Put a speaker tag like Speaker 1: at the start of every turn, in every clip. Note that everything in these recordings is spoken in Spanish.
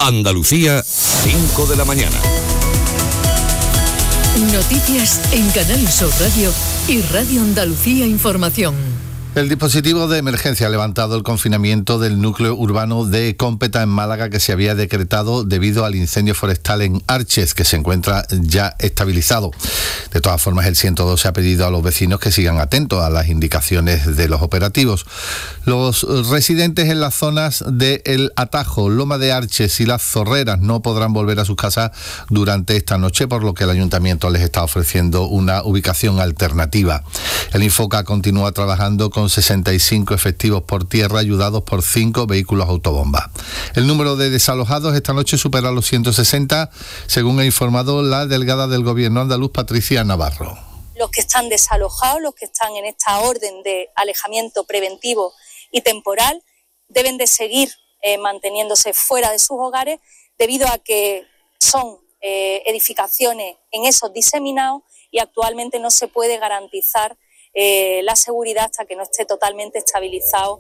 Speaker 1: Andalucía, 5 de la mañana.
Speaker 2: Noticias en Canal Sur Radio y Radio Andalucía Información.
Speaker 3: El dispositivo de emergencia ha levantado el confinamiento del núcleo urbano de Cómpeta en Málaga, que se había decretado debido al incendio forestal en Arches, que se encuentra ya estabilizado. De todas formas, el 112 ha pedido a los vecinos que sigan atentos a las indicaciones de los operativos. Los residentes en las zonas de El Atajo, Loma de Arches y Las Zorreras no podrán volver a sus casas durante esta noche, por lo que el ayuntamiento les está ofreciendo una ubicación alternativa. El Infoca continúa trabajando con 65 efectivos por tierra, ayudados por 5 vehículos autobomba. El número de desalojados esta noche supera los 160, según ha informado la delegada del Gobierno andaluz, Patricia Navarro.
Speaker 4: Los que están desalojados, los que están en esta orden de alejamiento preventivo y temporal, deben de seguir manteniéndose fuera de sus hogares, debido a que son edificaciones en esos diseminados y actualmente no se puede garantizar la seguridad hasta que no esté totalmente estabilizado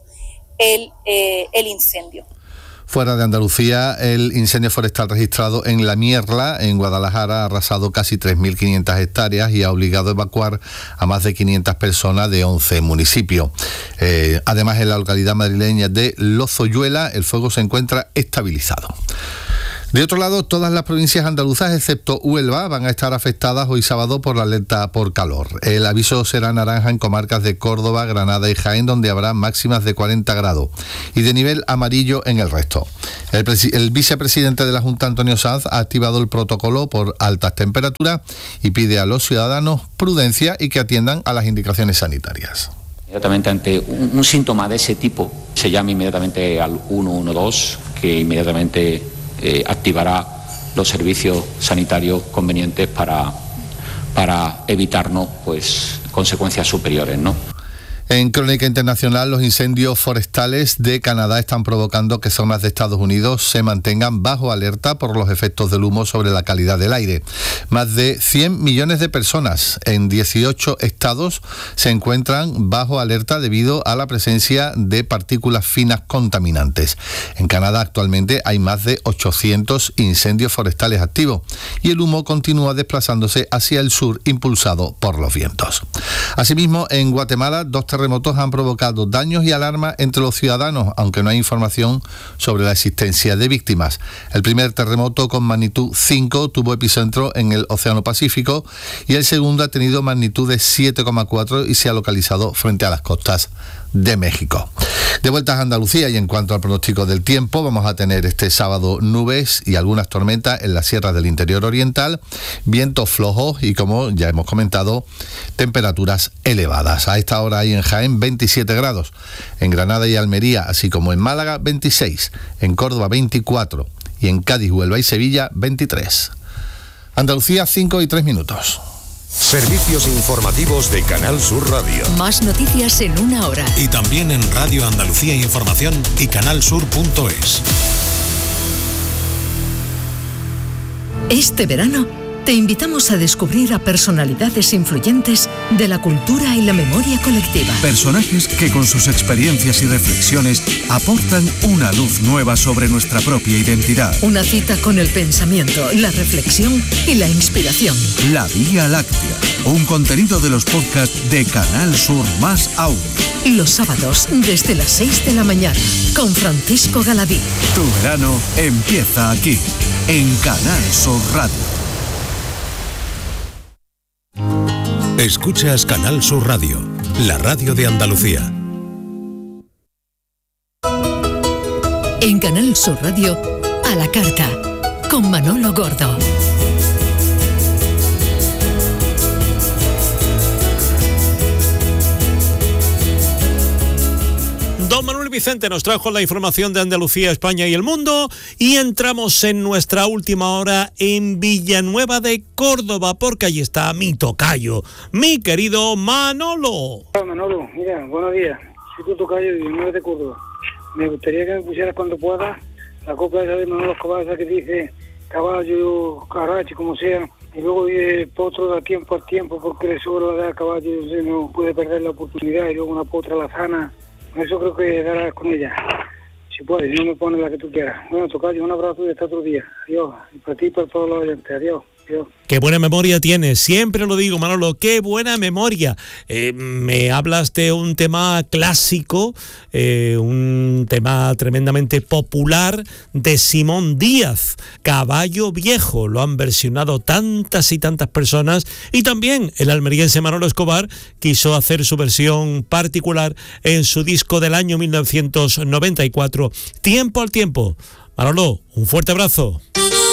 Speaker 4: el incendio.
Speaker 3: Fuera de Andalucía, el incendio forestal registrado en La Mierla, en Guadalajara, ha arrasado casi 3.500 hectáreas y ha obligado a evacuar a más de 500 personas de 11 municipios. Además, en la localidad madrileña de Lozoyuela, el fuego se encuentra estabilizado. De otro lado, todas las provincias andaluzas, excepto Huelva, van a estar afectadas hoy sábado por la alerta por calor. El aviso será naranja en comarcas de Córdoba, Granada y Jaén, donde habrá máximas de 40 grados, y de nivel amarillo en el resto. El vicepresidente de la Junta, Antonio Sanz, ha activado el protocolo por altas temperaturas y pide a los ciudadanos prudencia y que atiendan a las indicaciones sanitarias.
Speaker 5: Inmediatamente ante un síntoma de ese tipo, se llama inmediatamente al 112, que inmediatamente activará los servicios sanitarios convenientes para evitarnos consecuencias superiores, ¿no?
Speaker 3: En crónica internacional, los incendios forestales de Canadá están provocando que zonas de Estados Unidos se mantengan bajo alerta por los efectos del humo sobre la calidad del aire. Más de 100 millones de personas en 18 estados se encuentran bajo alerta debido a la presencia de partículas finas contaminantes. En Canadá actualmente hay más de 800 incendios forestales activos y el humo continúa desplazándose hacia el sur, impulsado por los vientos. Asimismo, en Guatemala, 2 terremotos han provocado daños y alarma entre los ciudadanos, aunque no hay información sobre la existencia de víctimas. El primer terremoto, con magnitud 5, tuvo epicentro en el Océano Pacífico, y el segundo ha tenido magnitud de 7,4 y se ha localizado frente a las costas de México. De vuelta a Andalucía, y en cuanto al pronóstico del tiempo, vamos a tener este sábado nubes y algunas tormentas en las sierras del interior oriental, vientos flojos y, como ya hemos comentado, temperaturas elevadas. A esta hora hay en Jaén 27 grados, en Granada y Almería, así como en Málaga 26, en Córdoba 24 y en Cádiz, Huelva y Sevilla 23. Andalucía, 5:03.
Speaker 1: Servicios informativos de Canal Sur Radio.
Speaker 2: Más noticias en una hora.
Speaker 6: Y también en Radio Andalucía Información y canalsur.es.
Speaker 2: Este verano te invitamos a descubrir a personalidades influyentes de la cultura y la memoria colectiva.
Speaker 7: Personajes que con sus experiencias y reflexiones aportan una luz nueva sobre nuestra propia identidad.
Speaker 2: Una cita con el pensamiento, la reflexión y la inspiración.
Speaker 7: La Vía Láctea, un contenido de los podcasts de Canal Sur más Audio.
Speaker 2: Los sábados desde las 6 de la mañana con Francisco Galadí.
Speaker 7: Tu verano empieza aquí, en Canal Sur Radio.
Speaker 6: Escuchas Canal Sur Radio, la radio de Andalucía.
Speaker 2: En Canal Sur Radio, a la carta, con Manolo Gordo.
Speaker 8: Don Manuel Vicente nos trajo la información de Andalucía, España y el mundo, y entramos en nuestra última hora en Villanueva de Córdoba, porque allí está mi tocayo, mi querido Manolo.
Speaker 9: Hola Manolo, mira, buenos días. Soy tu tocayo de Villanueva de Córdoba. Me gustaría que me pusieras cuando puedas la copla esa de Manolo Escobar, que dice caballo, carache, como sea, y luego potro da tiempo al tiempo, porque le sobra la de caballo, se no puede perder la oportunidad, y luego una potra lazana. Eso creo que darás con ella. Si si puedes, si no me pones la que tú quieras. Bueno, tocayo, un abrazo y hasta otro día. Adiós. Y para ti y para todos los oyentes. Adiós. Adiós.
Speaker 8: Qué buena memoria tienes, siempre lo digo, Manolo, qué buena memoria. Me hablas de un tema clásico, un tema tremendamente popular de Simón Díaz, Caballo Viejo. Lo han versionado tantas y tantas personas, y también el almeriense Manolo Escobar quiso hacer su versión particular en su disco del año 1994, Tiempo al Tiempo. Manolo, un fuerte abrazo.